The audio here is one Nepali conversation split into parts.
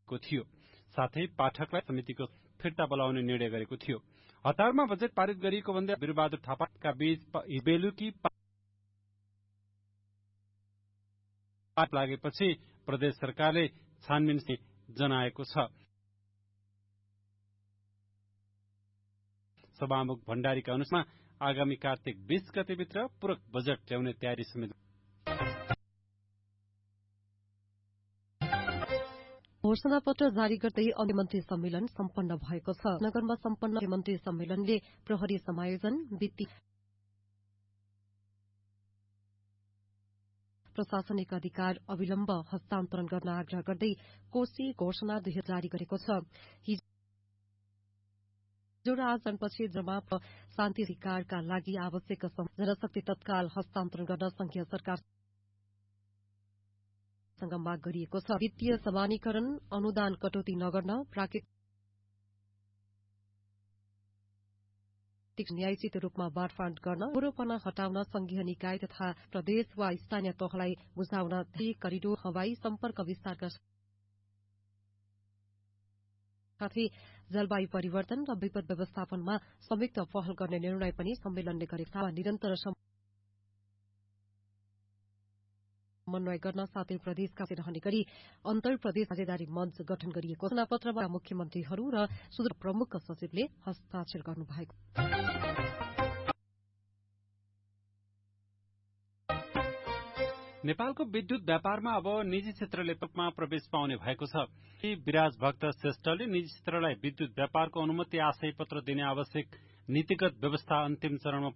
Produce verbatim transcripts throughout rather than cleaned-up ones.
को थियो। साथै पाठकलाई समितिको फिर्ता बोलाउने निर्णय गरेको थियो। हतारमा बजेट पारित गरिएको भन्दै वीरबहादुर थापाका बीच बेलुकी पाट लागेपछि प्रदेश सरकारले छानबिन जनाएको छ। सभामुख भण्डारीका अनुसार आगामी कार्तिक बीस गतेभित्र पूरक बजेट ल्याउने तयारी समेत घोषणापत्र जारी गर्दै मन्त्री सम्मेलन सम्पन्न भएको छ। नगरमा सम्पन्न मन्त्री सम्मेलनले प्रहरी समायोजन, वित्तीय प्रशासनिक अधिकार अविलम्ब हस्तान्तरण गर्न आग्रह गर्दै कोशी घोषणा दुई हजार जारी गरेको छ। हिजो र आजपछि जमा शान्ति अधिकारका लागि आवश्यक जनशक्ति तत्काल हस्तान्तरण गर्न संघीय सरकार सँग माग गरिएको छ। वित्तीय समानीकरण, अनुदान कटौती नगर्न, प्राकृतिक न्यायोचित रूपमा बाँडफाँड गर्न, बुरोपना हटाउन संघीय निकाय तथा प्रदेश वा स्थानीय तहलाई बुझाउन करिडोर हवाई सम्पर्क विस्तारका साथै जलवायु परिवर्तन र विपद व्यवस्थापनमा संयुक्त पहल गर्ने निर्णय पनि सम्मेलनले गरेको छ। निरन्तर समन्वय गर्न साथै प्रदेशका रहने गरी अन्तर प्रदेश साझेदारी मञ्च गठन गरिएको घोषणापत्रमा मुख्यमन्त्रीहरू र सुदूर प्रमुख सचिवले हस्ताक्षर गर्नुभएको। नेपालको विद्युत व्यापारमा अब निजी क्षेत्रले रूपमा प्रवेश पाउने भएको छ। विराज भक्त श्रेष्ठले निजी क्षेत्रलाई विद्युत व्यापारको अनुमति आशय पत्र दिने आवश्यक नीतिगत व्यवस्था अन्तिम चरणमा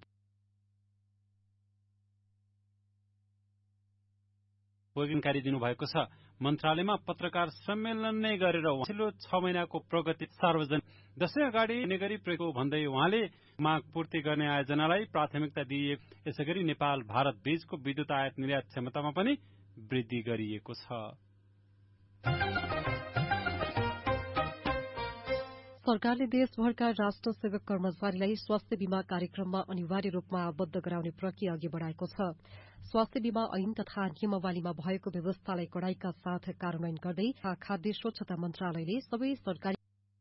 जानकारी दिनुभएको छ। मन्त्रालयमा पत्रकार सम्मेलन नै गरेर पछिल्लो छ महिनाको प्रगति सार्वजनिक दशैं अगाडि हुने गरी प्रयोग भन्दै उहाँले माग पूर्ति गर्ने आयोजनालाई प्राथमिकता दिए। यसैगरी नेपाल भारत बीचको विद्युत आयात निर्यात क्षमतामा पनि वृद्धि गरिएको छ। सरकारले देशभरका राष्ट्र सेवक कर्मचारीलाई स्वास्थ्य बीमा कार्यक्रममा अनिवार्य रूपमा आबद्ध गराउने प्रक्रिया अघि बढ़ाएको छ। स्वास्थ्य बीमा ऐन तथा नियमावलीमा भएको व्यवस्थालाई कड़ाईका साथ कार्यान्वयन गर्दै खाद्य स्वच्छता मन्त्रालयले सबै सरकारी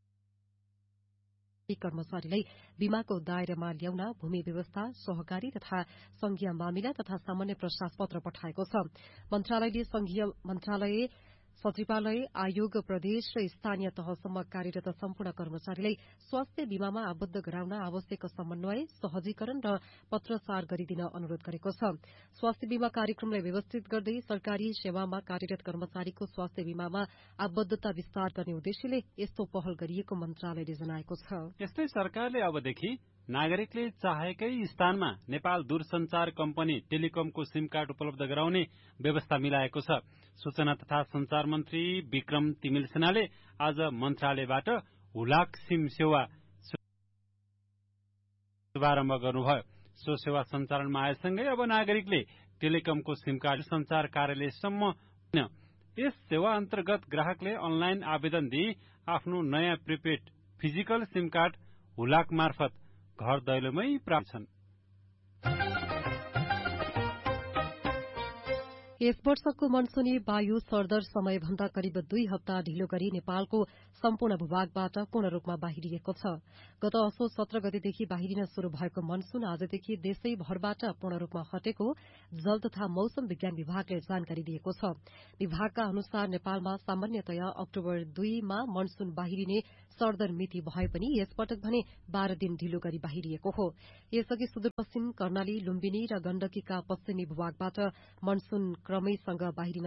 कर्मचारीलाई बीमाको दायरामा ल्याउन भूमि व्यवस्था, सहकारी तथा संघीय मामिला तथा सामान्य प्रशासन पत्र पठाएको छ। मन्त्रालयले संघीय मन्त्रालय, सचिवालय, आयोग, प्रदेश र स्थानीय तहसम्म कार्यरत सम्पूर्ण कर्मचारीलाई स्वास्थ्य बीमामा आबद्ध गराउन आवश्यक समन्वय, सहजीकरण र पत्रचार गरिदिन अनुरोध गरेको छ। स्वास्थ्य बीमा कार्यक्रमलाई व्यवस्थित गर्दै सरकारी सेवामा कार्यरत कर्मचारीको स्वास्थ्य बीमामा आबद्धता विस्तार गर्ने उद्देश्यले यस्तो पहल गरिएको मन्त्रालयले जनाएको छ। यस्तै सरकारले अबदेखि नागरिकले चाहेकै स्थानमा नेपाल दूरसञ्चार कम्पनी टेलिकमको सिम कार्ड उपलब्ध गराउने व्यवस्था मिलाएको छ। सूचना तथा संचार मन्त्री विक्रम तिमिल सेनाले आज मन्त्रालयबाट हुलाक सिम सेवा शुभारम्भ गर्नुभयो। सो सेवा सञ्चालनमा आएसँगै अब नागरिकले टेलिकमको सिम कार्ड संचार कार्यालयसम्म यस सेवा अन्तर्गत ग्राहकले अनलाइन आवेदन दिई आफ्नो नयाँ प्रिपेड फिजिकल सिम कार्ड हुलाक मार्फत घर दैलोमै प्राप्त छन्। यस वर्षको मनसूनी वायु सरदर समयभन्दा करिब दुई हप्ता ढिलो गरी नेपालको सम्पूर्ण भूभागबाट पूर्ण रूपमा बाहिरिएको छ। गत असोज सत्र गतेदेखि बाहिरिन शुरू भएको मनसून आजदेखि देशैभरबाट पूर्ण रूपमा हटेको जल तथा मौसम विज्ञान विभागले जानकारी दिएको छ। विभागका अनुसार नेपालमा सामान्यतया अक्टोबर दुईमा मनसून बाहिरिने सरदर मिति भए पनि यसपटक भने बाह्र दिन ढिलो गरी बाहिरिएको हो। यसअघि सुदूरपश्चिम कर्णाली, लुम्बिनी र गण्डकीका पश्चिमी भूभागबाट मनसून क्रमैसँग बाहिरिन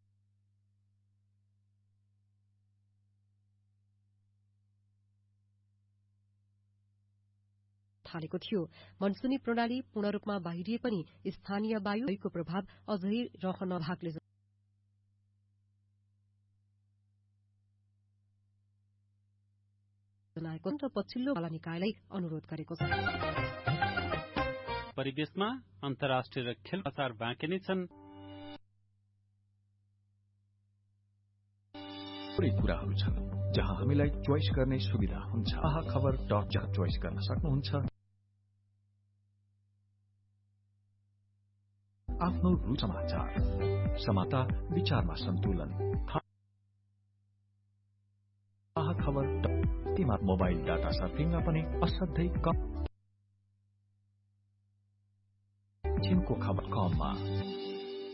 थालेको थियो। मनसूनी प्रणाली पूर्ण रूपमा बाहिरिए पनि स्थानीय वायुको प्रभाव अझै रहन भागले जनाएको र पछिल्लो पाला निकायलाई अनुरोध गरेको छ। परिवेशमा अन्तर्राष्ट्रिय र खेल समाचार बाँकी नै छन्। थुप्रै कुराहरू छन् जहाँ हामीलाई चोइस गर्ने सुविधा हुन्छ। आहा खबर डट जहाँ चोइस गर्न सक्नुहुन्छ। आफ्नो रु समाचार, समाता विचारमा सन्तुलन। कम्तीमा मोबाइल डाटा सर्फिङमा पनि असाध्यै कम चिनको खबर कममा